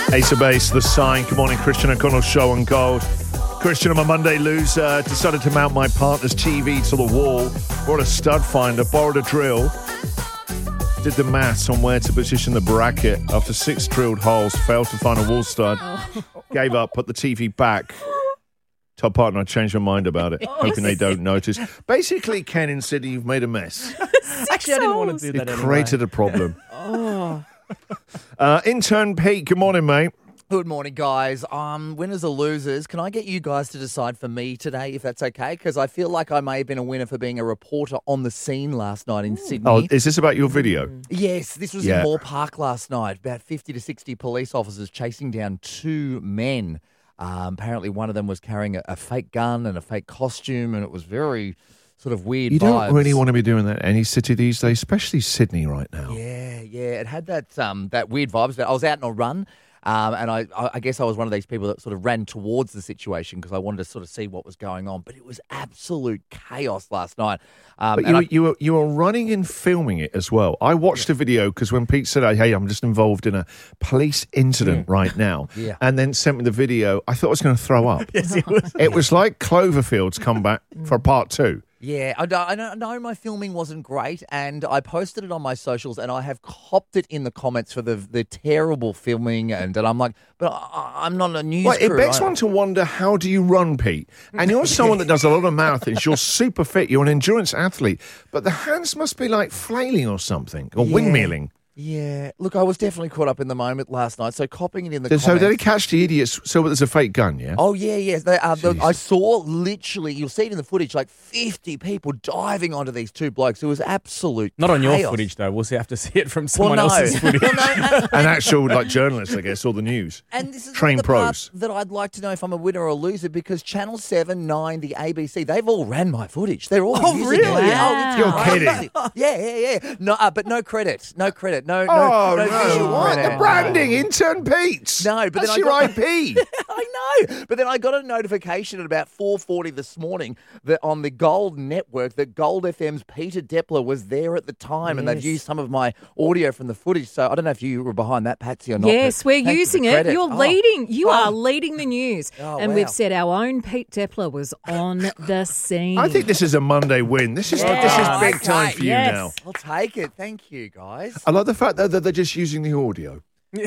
Ace of Base, The Sign. Good morning, Christian O'Connell Show on Gold. Christian, I'm a Monday loser. Decided to mount my partner's TV to the wall. Brought a stud finder, borrowed a drill. Did the maths on where to position the bracket. After 6 drilled holes, failed to find a wall stud. Gave up, put the TV back. Told partner I changed my mind about it, hoping they don't notice. Basically, Ken in Sydney, you've made a mess. Actually, I didn't want to do that You've anyway. created a problem. Intern Pete, good morning, mate. Good morning, guys. Winners or losers, can I get you guys to decide for me today, if that's okay? Because I feel like I may have been a winner for being a reporter on the scene last night in Sydney. Oh, is this about your video? Yes, this was in Moore Park last night. About 50 to 60 police officers chasing down 2 men. Apparently one of them was carrying a fake gun and a fake costume, and it was very sort of weird You vibes. don't really want to be doing that in any city these days, especially Sydney right now. Yeah, it had that weird vibes. I was out on a run. And I guess I was one of these people that sort of ran towards the situation because I wanted to sort of see what was going on. But it was absolute chaos last night. But you were running and filming it as well. I watched the video because when Pete said, hey, I'm just involved in a police incident right now, and then sent me the video, I thought I was going to throw up. Yes, it was. It was like Cloverfield's come back for part 2. Yeah, I know my filming wasn't great, and I posted it on my socials, and I have copped it in the comments for the terrible filming, and I'm like, but I'm not a news Well, crew. it begs one to wonder, how do you run, Pete? And you're someone that does a lot of marathons. You're super fit. You're an endurance athlete. But the hands must be like flailing or something, or windmilling. Yeah, look, I was definitely caught up in the moment last night, so copping it in the comments. So did they catch the idiots? So there's a fake gun, yeah? Oh, yeah. I saw literally, you'll see it in the footage, like 50 people diving onto these 2 blokes. It was absolute Not on your chaos. footage, though. We'll have to see it from someone else's footage. An actual journalist, I guess, or the news. And this is Trained the part pros. that I'd like to know if I'm a winner or a loser, because Channel 7, 9, the ABC, they've all ran my footage. They're all using really? it. Yeah, You're crazy. kidding. Yeah. No, but no credit. No credit. No visual What? credit. The branding, Intern Pete. No, but that's then your I IP. I know, but then I got a notification at about 4:40 this morning that on the Gold network, that Gold FM's Peter Depler was there at the time, and they've used some of my audio from the footage. So I don't know if you were behind that, Patsy, or not. Yes, we're thanks for using the it. credit. You're leading. You are leading the news. wow. We've said our own Pete Depler was on the scene. I think this is a Monday win. This is big time for you Yes. now. I'll take it. Thank you, guys. I love the fact that they're just using the audio.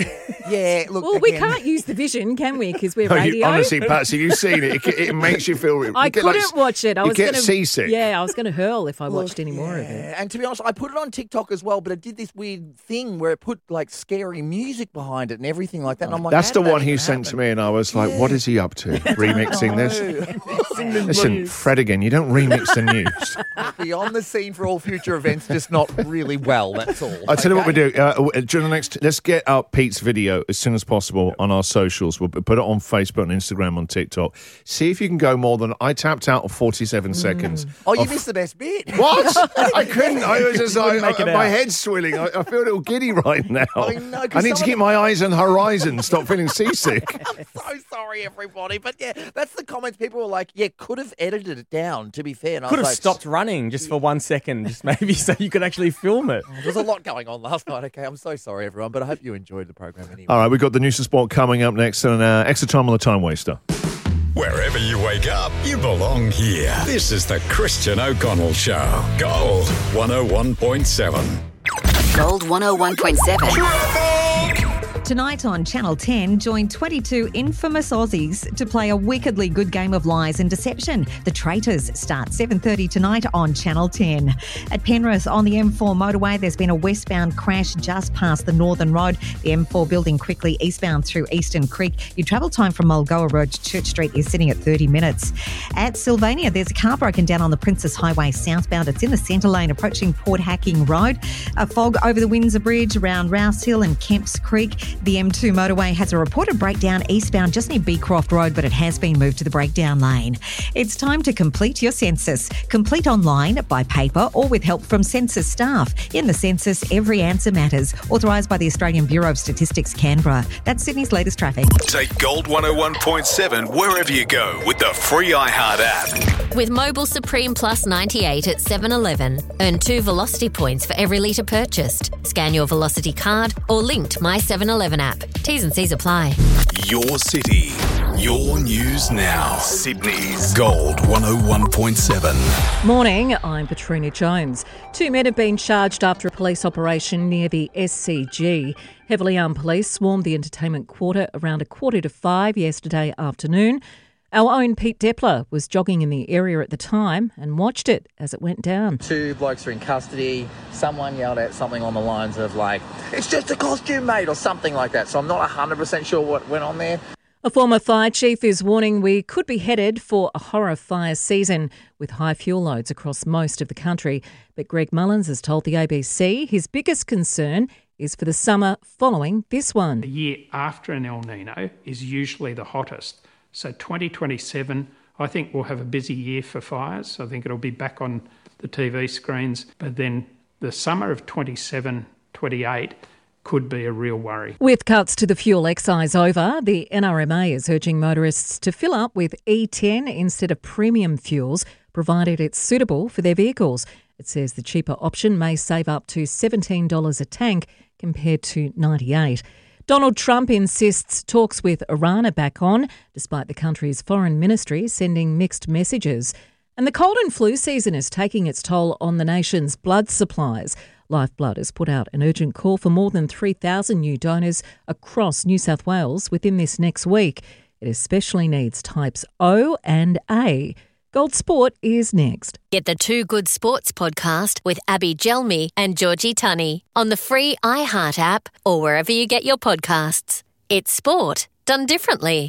Yeah, look. Well, we again, can't use the vision, can we? Because we're No, radio. honestly, Patsy, you've seen it. It makes you feel... I you get couldn't watch it. I you was get gonna, seasick. Yeah, I was going to hurl if I watched any more of it. And to be honest, I put it on TikTok as well, but it did this weird thing where it put like scary music behind it and everything like that. And I'm like, That's how the did one that he even sent to happen? me, and I was like, what is he up to? Remixing this? Listen, Fred again, you don't remix the news. Be on the scene for all future events, just not really well, that's all. I'll tell you what we do. During the next, let's get up Pete's video as soon as possible on our socials. We'll put it on Facebook, on Instagram, on TikTok. See if you can go more than... I tapped out of 47 seconds. Oh, you missed the best bit. What? I couldn't. I was just like, make it my out. head's swilling. I feel a little giddy right now. I know, 'cause I need to some keep of my eyes on the horizon, stop feeling seasick. I'm so sorry, everybody. But yeah, that's the comments. People were like, yeah, could have edited it down, to be fair. And I Could have was like, stopped running just for 1 second, just maybe so you could actually film it. There's a lot going on last night, okay? I'm so sorry, everyone, but I hope you enjoyed the program anyway. All right, we've got the news and sport coming up next, and extra time on the time waster. Wherever you wake up, you belong here. This is the Christian O'Connell Show. Gold 101.7. Gold 101.7. Tonight on Channel 10, join 22 infamous Aussies to play a wickedly good game of lies and deception. The Traitors start 7:30 tonight on Channel 10. At Penrith on the M4 motorway, there's been a westbound crash just past the Northern Road. The M4 building quickly eastbound through Eastern Creek. Your travel time from Mulgoa Road to Church Street is sitting at 30 minutes. At Sylvania, there's a car broken down on the Princess Highway southbound. It's in the centre lane approaching Port Hacking Road. A fog over the Windsor Bridge around Rouse Hill and Kemps Creek. The M2 motorway has a reported breakdown eastbound just near Beecroft Road, but it has been moved to the breakdown lane. It's time to complete your census. Complete online, by paper, or with help from census staff. In the census, every answer matters. Authorised by the Australian Bureau of Statistics, Canberra. That's Sydney's latest traffic. Take Gold 101.7 wherever you go with the free iHeart app. With Mobile Supreme Plus 98 at 7-Eleven. Earn 2 Velocity points for every litre purchased. Scan your Velocity card or link to My 7-Eleven 7 app. T's and C's apply. Your city, your news now. Sydney's Gold 101.7. Morning, I'm Katrina Jones. 2 men have been charged after a police operation near the SCG. Heavily armed police swarmed the entertainment quarter around 4:45 yesterday afternoon. Our own Pete Depler was jogging in the area at the time and watched it as it went down. 2 blokes are in custody. Someone yelled out something on the lines of like, "It's just a costume, mate," or something like that. So I'm not 100% sure what went on there. A former fire chief is warning we could be headed for a horror fire season with high fuel loads across most of the country. But Greg Mullins has told the ABC his biggest concern is for the summer following this one. The year after an El Nino is usually the hottest. So 2027, I think we'll have a busy year for fires. I think it'll be back on the TV screens. But then the summer of 27, 28 could be a real worry. With cuts to the fuel excise over, the NRMA is urging motorists to fill up with E10 instead of premium fuels, provided it's suitable for their vehicles. It says the cheaper option may save up to $17 a tank compared to $98. Donald Trump insists talks with Iran are back on, despite the country's foreign ministry sending mixed messages. And the cold and flu season is taking its toll on the nation's blood supplies. Lifeblood has put out an urgent call for more than 3,000 new donors across New South Wales within this next week. It especially needs types O and A. Gold Sport is next. Get the Two Good Sports podcast with Abby Gelmi and Georgie Tunney on the free iHeart app or wherever you get your podcasts. It's sport done differently.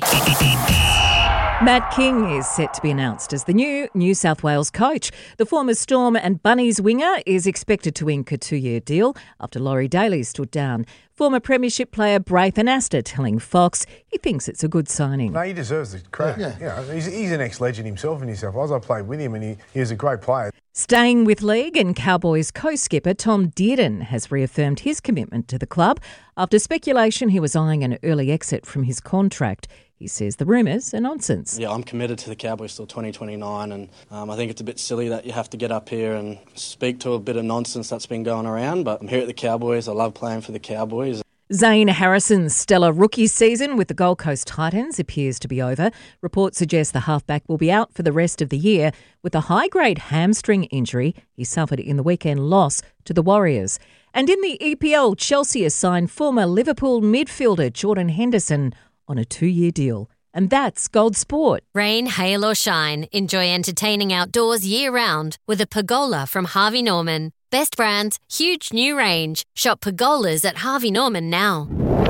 Matt King is set to be announced as the new New South Wales coach. The former Storm and Bunnies winger is expected to ink a 2-year deal after Laurie Daly stood down. Former premiership player Braithen Astor telling Fox he thinks it's a good signing. No, he deserves the credit. Yeah. You know, he's an ex-legend himself in New South Wales. I played with him and he was a great player. Staying with league and Cowboys co-skipper Tom Dearden has reaffirmed his commitment to the club after speculation he was eyeing an early exit from his contract. He says the rumours are nonsense. Yeah, I'm committed to the Cowboys till 2029 and I think it's a bit silly that you have to get up here and speak to a bit of nonsense that's been going around, but I'm here at the Cowboys. I love playing for the Cowboys. Zane Harrison's stellar rookie season with the Gold Coast Titans appears to be over. Reports suggest the halfback will be out for the rest of the year with a high-grade hamstring injury he suffered in the weekend loss to the Warriors. And in the EPL, Chelsea has signed former Liverpool midfielder Jordan Henderson on a 2-year deal. And that's Gold Sport. Rain, hail or shine, enjoy entertaining outdoors year-round with a pergola from Harvey Norman. Best brands, huge new range. Shop pergolas at Harvey Norman now.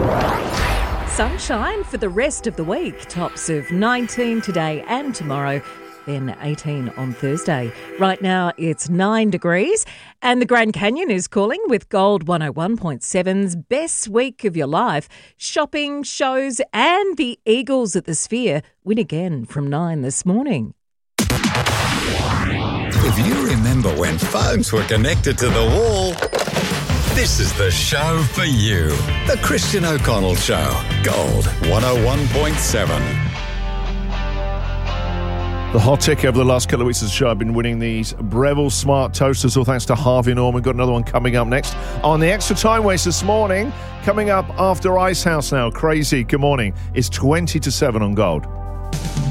Sunshine for the rest of the week. Tops of 19 today and tomorrow, then 18 on Thursday. Right now it's 9 degrees and the Grand Canyon is calling with Gold 101.7's best week of your life. Shopping, shows and the Eagles at the Sphere win again from 9 this morning. If you remember when phones were connected to the wall, this is the show for you. The Christian O'Connell Show. Gold 101.7. The hot ticket over the last couple of weeks of the show, I've been winning these Breville Smart Toasters, all thanks to Harvey Norman. Got another one coming up next on the Extra Time Waste this morning. Coming up after Icehouse now. Crazy. Good morning. It's 20 to 7 on Gold.